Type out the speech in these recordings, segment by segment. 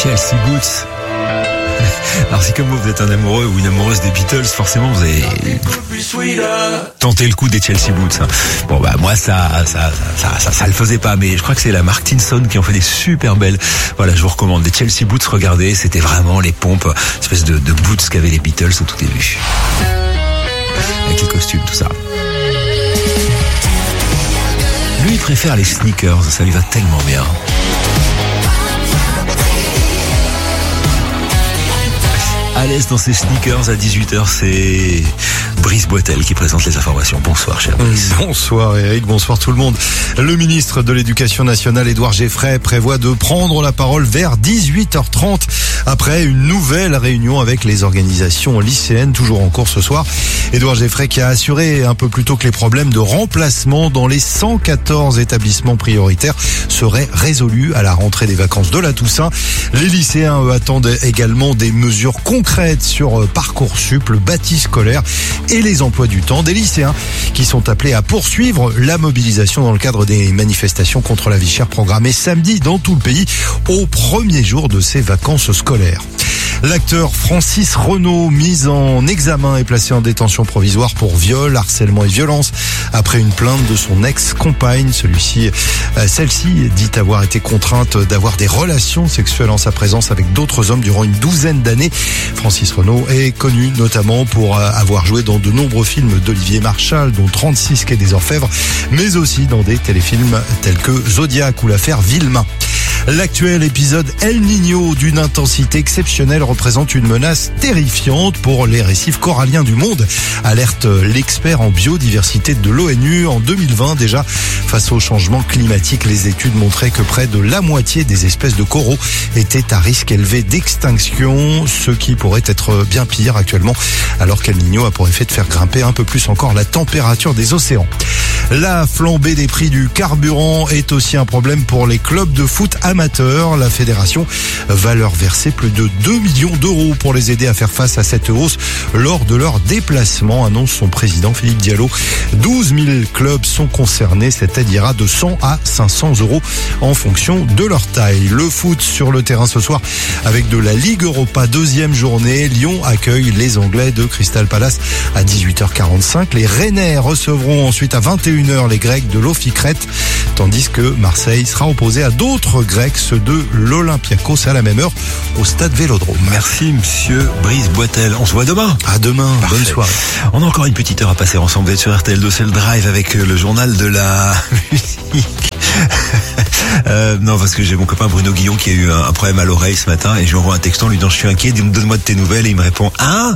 Chelsea Boots. Alors si comme vous êtes un amoureux ou une amoureuse des Beatles, forcément vous avez tenté le coup des Chelsea Boots. Bon bah moi ça le faisait pas, mais je crois que c'est la marque Tinson qui en fait des super belles. Voilà, je vous recommande des Chelsea Boots. Regardez, c'était vraiment les pompes, espèce de boots qu'avaient les Beatles au tout début, avec les costumes, tout ça. Lui il préfère les sneakers, ça lui va tellement bien. À l'aise dans ses sneakers à 18h, c'est Brice Boitel qui présente les informations. Bonsoir cher Brice. Bonsoir Eric, bonsoir tout le monde. Le ministre de l'Éducation nationale Édouard Geoffrey prévoit de prendre la parole vers 18h30 après une nouvelle réunion avec les organisations lycéennes, toujours en cours ce soir. Édouard Geoffrey qui a assuré un peu plus tôt que les problèmes de remplacement dans les 114 établissements prioritaires seraient résolus à la rentrée des vacances de la Toussaint. Les lycéens attendent également des mesures concrètes sur Parcoursup, le bâti scolaire et les emplois du temps des lycéens qui sont appelés à poursuivre la mobilisation dans le cadre des manifestations contre la vie chère programmées samedi dans tout le pays au premier jour de ces vacances scolaires. L'acteur Francis Renaud, mis en examen et placé en détention provisoire pour viol, harcèlement et violence après une plainte de son ex-compagne. Celle-ci dit avoir été contrainte d'avoir des relations sexuelles en sa présence avec d'autres hommes durant une douzaine d'années. Francis Renaud est connu notamment pour avoir joué dans de nombreux films d'Olivier Marchal, dont 36 quai des Orfèvres, mais aussi dans des téléfilms tels que Zodiac ou l'affaire Villemain. L'actuel épisode El Niño d'une intensité exceptionnelle représente une menace terrifiante pour les récifs coralliens du monde, alerte l'expert en biodiversité de l'ONU. En 2020 déjà, face au changement climatique, les études montraient que près de la moitié des espèces de coraux étaient à risque élevé d'extinction, ce qui pourrait être bien pire actuellement, alors qu'El Niño a pour effet de faire grimper un peu plus encore la température des océans. La flambée des prix du carburant est aussi un problème pour les clubs de foot amateurs. La fédération va leur verser plus de 2 millions d'euros pour les aider à faire face à cette hausse lors de leur déplacement, annonce son président Philippe Diallo. 12 000 clubs sont concernés, cette aide ira de 100 à 500 euros en fonction de leur taille. Le foot sur le terrain ce soir avec de la Ligue Europa, deuxième journée. Lyon accueille les Anglais de Crystal Palace à 18h45. Les Rennais recevront ensuite à 21h les Grecs de l'Ophicrète, tandis que Marseille sera opposé à d'autres Grecs, ceux de l'Olympiakos, à la même heure au stade Vélodrome. Merci monsieur Brice Boitel. On se voit demain. À demain. Parfait. Bonne soirée. On a encore une petite heure à passer ensemble. Vous êtes sur RTL2, c'est le Drive avec le journal de la musique. Non, parce que j'ai mon copain Bruno Guillon qui a eu un problème à l'oreille ce matin et je lui envoie un texto en lui disant je suis inquiet, donne-moi de tes nouvelles, et il me répond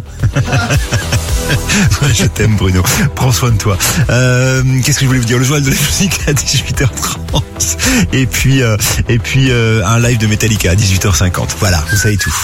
je t'aime Bruno, prends soin de toi. Qu'est-ce que je voulais vous dire, le journal de la musique à 18h30 et puis un live de Metallica à 18h50. Voilà, vous savez tout.